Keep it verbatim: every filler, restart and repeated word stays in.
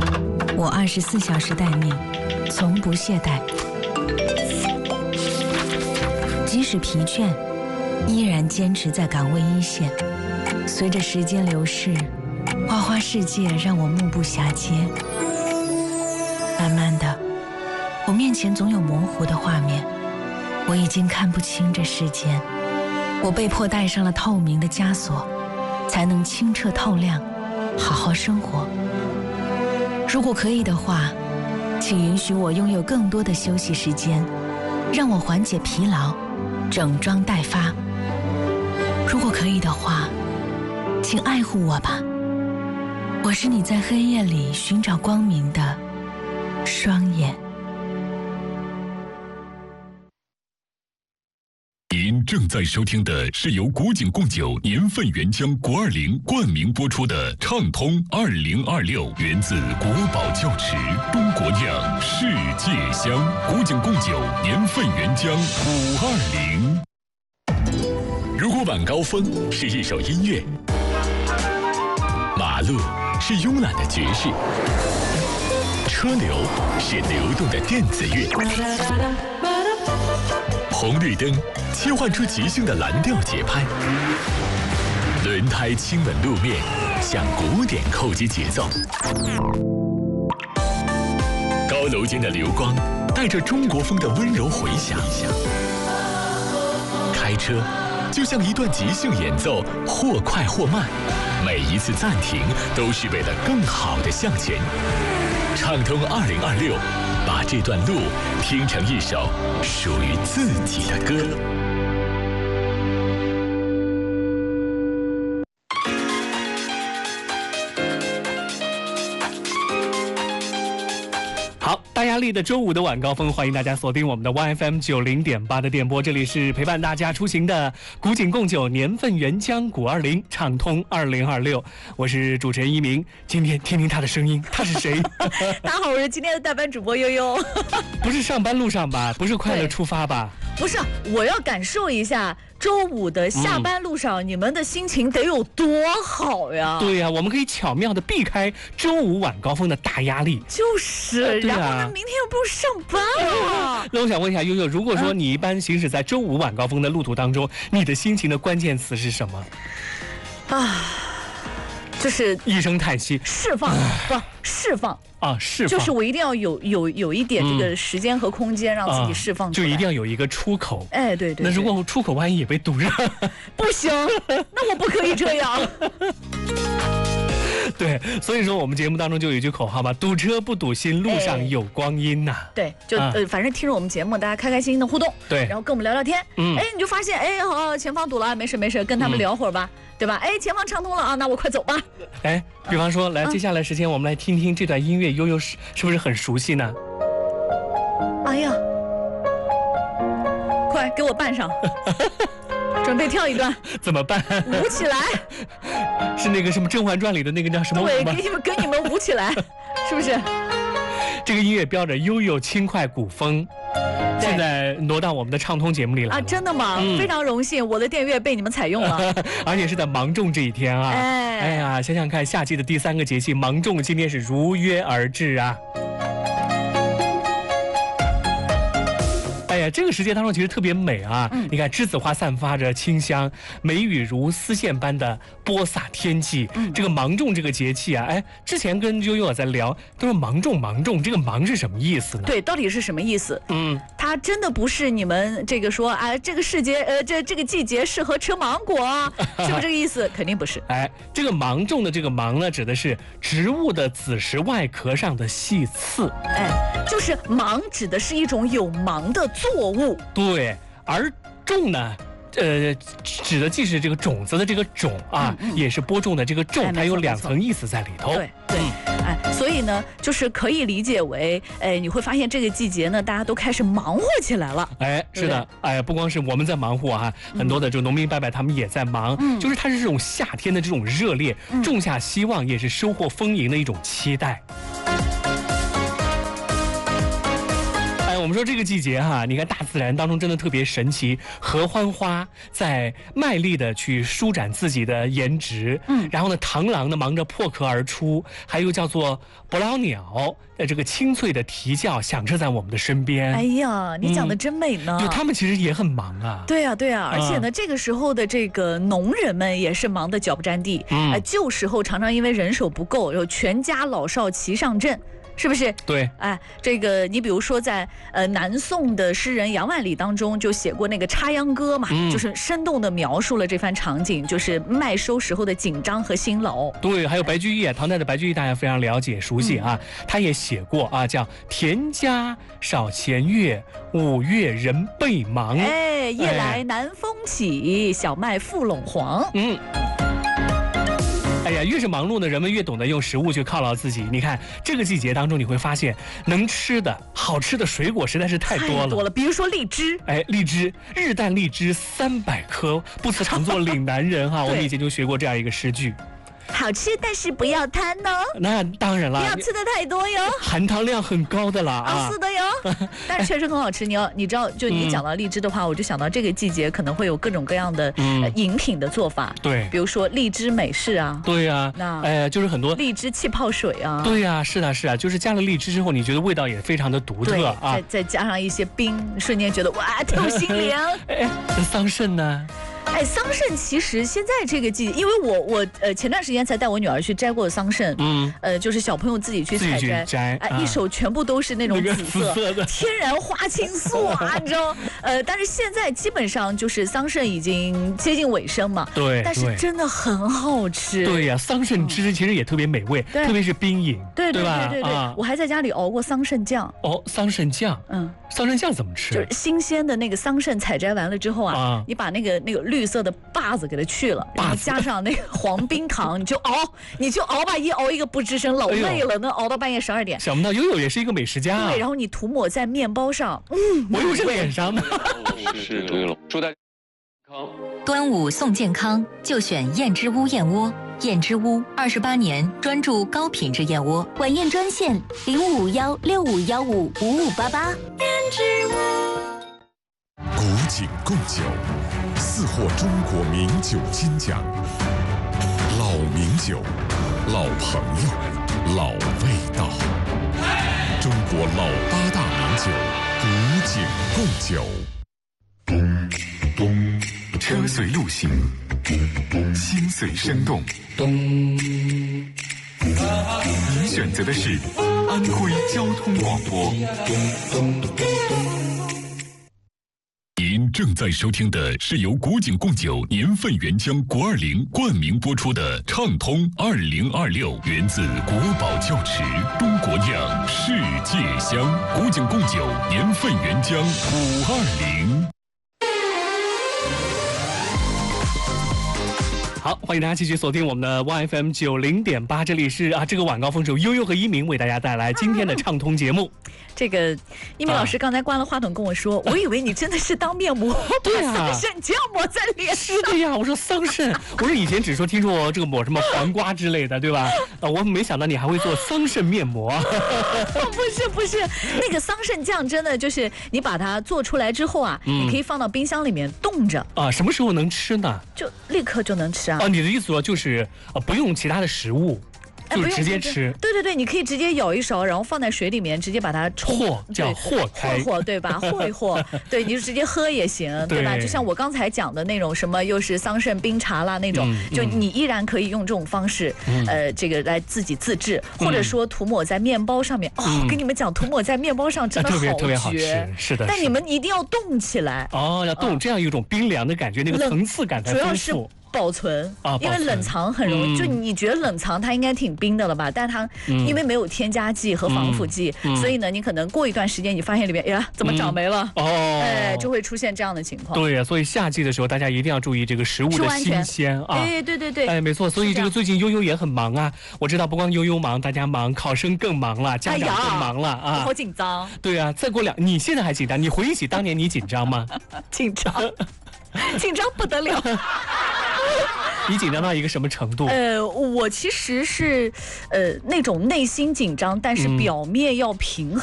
我二十四小时待命，从不懈怠。即使疲倦，依然坚持在岗位一线。随着时间流逝，花花世界让我目不暇接。慢慢的，我面前总有模糊的画面，我已经看不清这世间。我被迫戴上了透明的枷锁，才能清澈透亮，好好生活。如果可以的话，请允许我拥有更多的休息时间，让我缓解疲劳，整装待发。如果可以的话，请爱护我吧，我是你在黑夜里寻找光明的双眼。 您正在收听的是由古井贡酒年份原浆国二零冠名播出的畅通二零二六，源自国宝窖池，中国酿，世界香。古井贡酒年份原浆五二零。如果晚高峰是一首音乐，马路是慵懒的爵士，车流是流动的电子乐。红绿灯切换出即兴的蓝调节拍，轮胎亲吻路面，向古典扣击节奏。高楼间的流光带着中国风的温柔回响。开车就像一段即兴演奏，或快或慢，每一次暂停都是为了更好的向前。畅通二零二六，把这段路听成一首属于自己的歌。 好，大压力的周五的晚高峰，欢迎大家锁定我们的 Y F M 九零点八的电波，这里是陪伴大家出行的古井贡酒年份原浆古二零，畅通二零二六，我是主持人一鸣。今天听听他的声音，他是谁？ 大家好，我是今天的代班主播悠悠。 不是上班路上吧？不是快乐出发吧？ 不是，我要感受一下周五的下班路上、嗯、你们的心情得有多好呀！ 对呀、啊，我们可以巧妙的避开周五晚高峰的大压力。 就是，呃啊、然后呢，明天又不是上班了。 那我想问一下悠悠，如果说你一般行驶在周五晚高峰的路途当中，嗯、你的心情的关键词是什么？ 啊，就是一声叹息， 释放，不释放。 啊，释放就是我一定要有有有一点这个时间和空间让自己释放出来、 嗯啊，就一定要有一个出口。 哎，对 对, 对。 那如果出口万一也被堵上， 不行，那我不可以这样。 对，所以说我们节目当中就有一句口号嘛，堵车不堵心，路上有光阴呐、啊。 对，就、啊、呃，反正听着我们节目，大家开开心心的互动， 对， 然后跟我们聊聊天。嗯，哎，你就发现，哎，好，前方堵了，没事没事，跟他们聊会儿吧。嗯，对吧？哎，前方畅通了啊，那我快走吧。 哎，比方说，来，接下来时间我们来听听这段音乐，悠悠是是不是很熟悉呢？ 哎呀，快给我伴上，准备跳一段。 怎么办？ 舞起来。 是那个什么《甄嬛传》里的那个叫什么舞吗？ 对，给你们跟你们舞起来，是不是？ 这个音乐标着悠悠轻快古风。现在挪到我们的畅通节目里来了啊！ 真的吗？嗯、非常荣幸，我的电乐被你们采用了， 而且是在芒种这一天啊！哎，哎呀，想想看，夏季的第三个节气芒种，今天是如约而至啊！哎呀，这个时节当中其实特别美啊！嗯、你看，栀子花散发着清香，梅雨如丝线般的播撒天际。嗯、这个芒种这个节气啊，哎，之前跟悠悠在聊，都是芒种芒种，这个芒是什么意思呢？ 对，到底是什么意思？嗯，它真的不是你们这个说啊，这个世节呃，这这个季节适合吃芒果啊，是不是这个意思？肯定不是。 哎，这个芒种的这个芒呢，指的是植物的子实外壳上的细刺。 哎，就是芒指的是一种有芒的作物。 对，而种呢，呃，指的既是这个种子的这个种啊，嗯嗯、也是播种的这个种，哎、它有两层意思在里头。 对对，嗯、哎，所以呢，就是可以理解为，哎，你会发现这个季节呢，大家都开始忙活起来了。 哎，是的，哎，不光是我们在忙活啊，嗯、很多的这个农民伯伯他们也在忙，嗯、就是它是这种夏天的这种热烈，嗯、种下希望，也是收获丰盈的一种期待。我们们说这个季节哈，你看大自然当中真的特别神奇，合欢花在卖力的去舒展自己的颜值，嗯，然后呢，螳螂呢忙着破壳而出，还有叫做伯劳鸟的这个清脆的啼叫响彻在我们的身边。 哎呀，你讲的真美呢。 就、嗯、他们其实也很忙啊。 对啊，对啊，而且呢，嗯、这个时候的这个农人们也是忙得脚不沾地。嗯，呃、旧时候常常因为人手不够，有全家老少齐上阵。是不是？ 对， 哎，这个你比如说在呃南宋的诗人杨万里当中就写过那个《插秧歌》嘛，嗯、就是生动地描述了这番场景，就是麦收时候的紧张和辛劳。 对，还有白居易，唐代的白居易大家非常了解熟悉啊，嗯、他也写过啊，叫田家少前月，五月人备忙。 哎，夜来南风起，哎、小麦复垄黄。嗯。 哎呀，越是忙碌的人们越懂得用食物去犒劳自己。你看这个季节当中，你会发现能吃的好吃的水果实在是太多了， 太多了。比如说荔枝， 哎，荔枝，日啖荔枝三百颗，不辞常作岭南人哈。我们以前就学过这样一个诗句。 好吃，但是不要贪哦。 那当然了， 不要吃的太多哟， 含糖量很高的啦啊。 啊是的哟，但是确实很好吃。你要你知道，就你讲到荔枝的话，嗯、我就想到这个季节可能会有各种各样的、嗯呃、饮品的做法。 对， 比如说荔枝美式啊。 对呀、啊， 那哎、呃，就是很多荔枝气泡水啊。 对呀、啊，是的，是啊，就是加了荔枝之后，你觉得味道也非常的独特啊。 再再加上一些冰，瞬间觉得哇，透心凉。 哎，那桑葚呢？ 哎，桑葚其实现在这个季节，因为我我呃前段时间才带我女儿去摘过桑葚，嗯，呃就是小朋友自己去采摘， 摘哎、啊，一手全部都是那种紫色， 紫色的天然花青素啊，你知道？呃，但是现在基本上就是桑葚已经接近尾声嘛， 对， 但是真的很好吃。 对呀、啊，桑葚汁其实也特别美味， 嗯、 特别是冰饮， 对对对对对， 啊、 我还在家里熬过桑葚酱。 哦，桑葚酱，嗯，桑葚酱怎么吃？ 就是新鲜的那个桑葚采摘完了之后啊，啊你把那个那个绿色的把子给它去了，然后加上那个黄冰糖，你就熬，你就熬吧，一熬一个不吱声，老累了，能熬到半夜十二点。 想不到悠悠也是一个美食家、啊。 对，然后你涂抹在面包上，嗯， 我又是脸上吗？ 是对了，祝大家康。 端午送健康，就选燕之屋燕窝。燕之屋二十八年专注高品质燕窝， 晚宴专线零五五幺六五幺五五五八八。燕之屋。 古井贡酒，四获中国名酒金奖。老名酒，老朋友，老味道。中国老八大名酒，古井贡酒。 咚咚，车随路行，心随声动。咚，您选择的是安徽交通广播。咚咚咚咚。 您正在收听的是由古井贡酒年份原浆国二零冠名播出的畅通二零二六，源自国宝窖池，中国酿，世界香。古井贡酒年份原浆五二零。 好，欢迎大家继续锁定我们的 Y F M 九零点八，这里是啊，这个晚高峰是由悠悠和一鸣为大家带来今天的畅通节目。 这个一鸣老师刚才关了话筒跟我说，啊、我以为你真的是当面膜， 对啊， 桑葚酱抹在脸上。 是的呀，我说桑葚，我说以前只说听说这个抹什么黄瓜之类的，对吧？啊，我没想到你还会做桑葚面膜。 不是不是，那个桑葚酱真的就是你把它做出来之后啊，嗯、你可以放到冰箱里面冻着啊，什么时候能吃呢？ 就立刻就能吃啊。 啊，你的意思说就是啊，不用其他的食物。就是直接吃， 对对对，你可以直接舀一勺，然后放在水里面，直接把它和，叫和开， 和和对吧？和一和，对，你就直接喝也行，对吧？就像我刚才讲的那种什么，又是桑葚冰茶啦那种，嗯、就你依然可以用这种方式，嗯、呃，这个来自己自制，嗯、或者说涂抹在面包上面。哦，我、嗯、跟你们讲，涂抹在面包上真的好绝， 特别好吃，是的。 但你们一定要冻起来哦，要冻，这样一种冰凉的感觉，那个层次感才丰富。 保存啊， 因为冷藏很容易， 嗯、 就你觉得冷藏它应该挺冰的了吧？但它因为没有添加剂和防腐剂，嗯、所以呢，你可能过一段时间你发现里面，哎呀，怎么长霉了？ 嗯、哦， 哎，就会出现这样的情况。 对呀，所以夏季的时候大家一定要注意这个食物的新鲜啊！ 哎，对对对， 哎，没错。所以这个最近悠悠也很忙啊，我知道不光悠悠忙，大家忙，考生更忙了，家长更忙了啊！ 我好紧张。 对啊，再过两，你现在还紧张？你回忆起当年，你紧张吗？ 紧张，紧张不得了。 你紧张到一个什么程度？ 呃，我其实是，呃，那种内心紧张，但是表面要平衡。